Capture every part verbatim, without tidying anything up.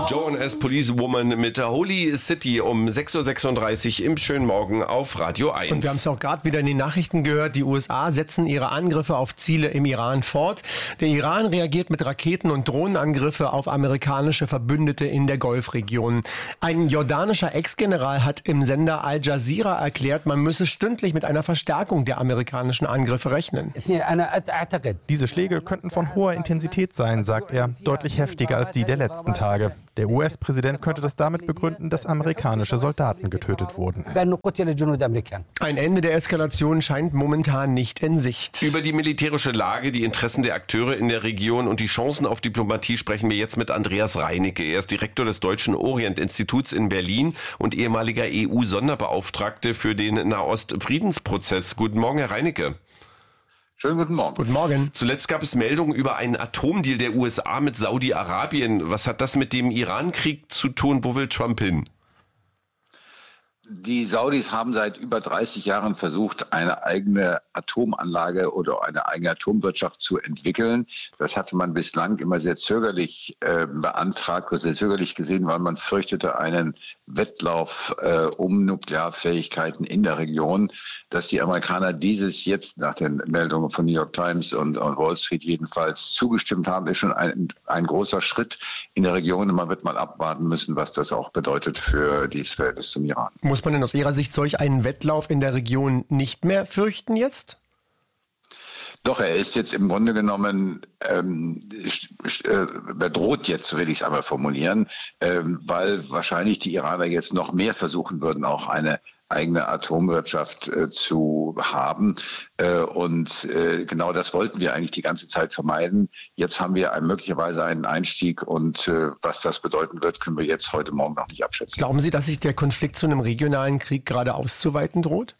Joan S. Policewoman mit der Holy City um sechs Uhr sechsunddreißig im schönen Morgen auf Radio eins. Und wir haben es auch gerade wieder in den Nachrichten gehört, die U S A setzen ihre Angriffe auf Ziele im Iran fort. Der Iran reagiert mit Raketen- und Drohnenangriffe auf amerikanische Verbündete in der Golfregion. Ein jordanischer Ex-General hat im Sender Al Jazeera erklärt, man müsse stündlich mit einer Verstärkung der amerikanischen Angriffe rechnen. Diese Schläge könnten von hoher Intensität sein, sagt er, deutlich heftiger als die der letzten Tage. Der U S-Präsident könnte das damit begründen, dass amerikanische Soldaten getötet wurden. Ein Ende der Eskalation scheint momentan nicht in Sicht. Über die militärische Lage, die Interessen der Akteure in der Region und die Chancen auf Diplomatie sprechen wir jetzt mit Andreas Reinecke. Er ist Direktor des Deutschen Orient-Instituts in Berlin und ehemaliger E U-Sonderbeauftragter für den Nahost-Friedensprozess. Guten Morgen, Herr Reinecke. Schönen guten Morgen. Guten Morgen. Zuletzt gab es Meldungen über einen Atomdeal der U S A mit Saudi-Arabien. Was hat das mit dem Iran-Krieg zu tun? Wo will Trump hin? Die Saudis haben seit über dreißig Jahren versucht, eine eigene Atomanlage oder eine eigene Atomwirtschaft zu entwickeln. Das hatte man bislang immer sehr zögerlich äh, beantragt oder sehr zögerlich gesehen, weil man fürchtete einen Wettlauf äh, um Nuklearfähigkeiten in der Region. Dass die Amerikaner dieses jetzt nach den Meldungen von New York Times und, und Wall Street jedenfalls zugestimmt haben, ist schon ein, ein großer Schritt in der Region. Und man wird mal abwarten müssen, was das auch bedeutet für die Verhältnis zum Iran. Muss man denn aus Ihrer Sicht solch einen Wettlauf in der Region nicht mehr fürchten jetzt? Doch, er ist jetzt im Grunde genommen, ähm, äh, bedroht jetzt, will ich es aber formulieren, ähm, weil wahrscheinlich die Iraner jetzt noch mehr versuchen würden, auch eine eigene Atomwirtschaft äh, zu haben. Äh, und äh, genau das wollten wir eigentlich die ganze Zeit vermeiden. Jetzt haben wir ein, möglicherweise einen Einstieg und äh, was das bedeuten wird, können wir jetzt heute Morgen noch nicht abschätzen. Glauben Sie, dass sich der Konflikt zu einem regionalen Krieg gerade auszuweiten droht?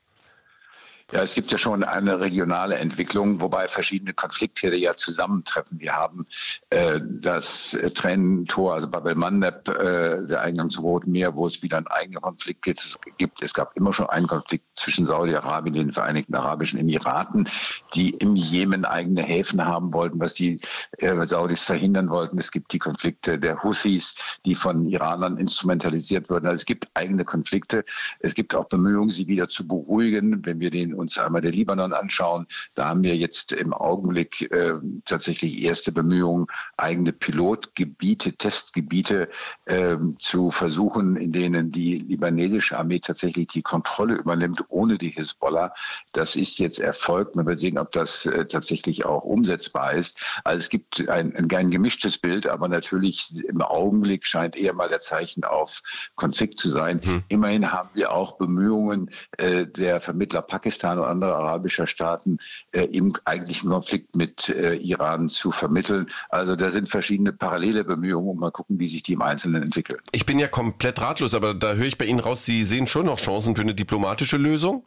Ja, es gibt ja schon eine regionale Entwicklung, wobei verschiedene Konfliktherde ja zusammentreffen. Wir haben äh, das äh, Tränentor, also Bab el-Mandeb, äh, der Eingang zum Roten Meer, wo es wieder einen eigenen Konflikt gibt. Es gab immer schon einen Konflikt zwischen Saudi-Arabien und den Vereinigten Arabischen Emiraten, die im Jemen eigene Häfen haben wollten, was die äh, Saudis verhindern wollten. Es gibt die Konflikte der Houthis, die von Iranern instrumentalisiert wurden. Also es gibt eigene Konflikte. Es gibt auch Bemühungen, sie wieder zu beruhigen, wenn wir den uns einmal den Libanon anschauen, da haben wir jetzt im Augenblick äh, tatsächlich erste Bemühungen, eigene Pilotgebiete, Testgebiete äh, zu versuchen, in denen die libanesische Armee tatsächlich die Kontrolle übernimmt, ohne die Hisbollah. Das ist jetzt erfolgt. Man wird sehen, ob das äh, tatsächlich auch umsetzbar ist. Also es gibt ein, ein, ein gemischtes Bild, aber natürlich im Augenblick scheint eher mal der Zeichen auf Konflikt zu sein. Hm. Immerhin haben wir auch Bemühungen äh, der Vermittler Pakistan und andere arabischer Staaten äh, im eigentlichen Konflikt mit äh, Iran zu vermitteln. Also da sind verschiedene parallele Bemühungen und mal gucken, wie sich die im Einzelnen entwickeln. Ich bin ja komplett ratlos, aber da höre ich bei Ihnen raus, Sie sehen schon noch Chancen für eine diplomatische Lösung?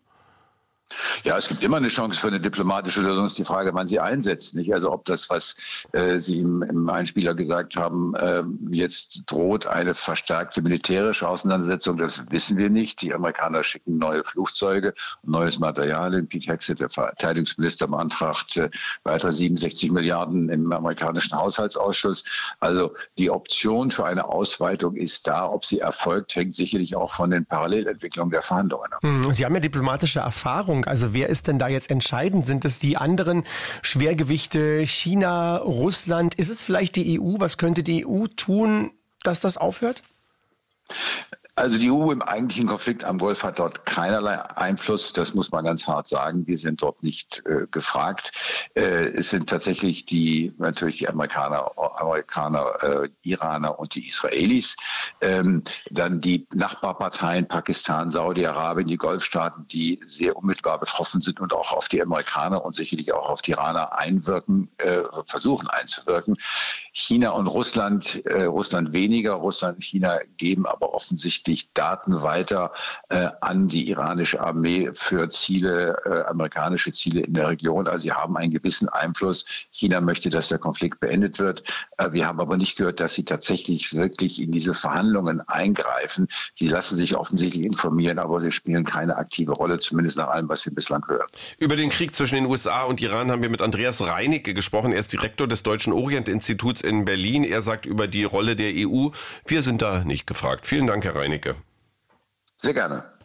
Ja, es gibt immer eine Chance für eine diplomatische Lösung. Es ist die Frage, wann sie einsetzt. Nicht? Also ob das, was äh, Sie im, im Einspieler gesagt haben, äh, jetzt droht eine verstärkte militärische Auseinandersetzung, das wissen wir nicht. Die Amerikaner schicken neue Flugzeuge und neues Material. Pete Hegseth, der Verteidigungsminister, beantragt äh, weitere siebenundsechzig Milliarden im amerikanischen Haushaltsausschuss. Also die Option für eine Ausweitung ist da. Ob sie erfolgt, hängt sicherlich auch von den Parallelentwicklungen der Verhandlungen ab. Sie haben ja diplomatische Erfahrung. Also wer ist denn da jetzt entscheidend? Sind es die anderen Schwergewichte, China, Russland? Ist es vielleicht die E U? Was könnte die E U tun, dass das aufhört? Also die E U im eigentlichen Konflikt am Golf hat dort keinerlei Einfluss. Das muss man ganz hart sagen. Wir sind dort nicht äh, gefragt. Äh, es sind tatsächlich die natürlich die Amerikaner, Amerikaner, äh, Iraner und die Israelis. Ähm, dann die Nachbarparteien Pakistan, Saudi-Arabien, die Golfstaaten, die sehr unmittelbar betroffen sind und auch auf die Amerikaner und sicherlich auch auf die Iraner einwirken, äh, versuchen einzuwirken. China und Russland, äh, Russland weniger. Russland und China geben aber offensichtlich offensichtlich Daten weiter äh, an die iranische Armee für Ziele, äh, amerikanische Ziele in der Region. Also sie haben einen gewissen Einfluss. China möchte, dass der Konflikt beendet wird. Äh, wir haben aber nicht gehört, dass sie tatsächlich wirklich in diese Verhandlungen eingreifen. Sie lassen sich offensichtlich informieren, aber sie spielen keine aktive Rolle, zumindest nach allem, was wir bislang hören. Über den Krieg zwischen den U S A und Iran haben wir mit Andreas Reinicke gesprochen. Er ist Direktor des Deutschen Orient-Instituts in Berlin. Er sagt über die Rolle der E U, wir sind da nicht gefragt. Vielen Dank, Herr Reinicke. Sehr gerne.